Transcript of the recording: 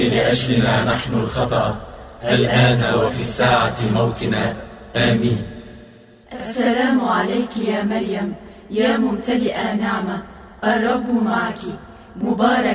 لأجلنا نحن الخطأ الآن وفي ساعة موتنا. آمين. السلام عليك يا مريم، يا ممتلئة نعمة، الرب معك، مبارك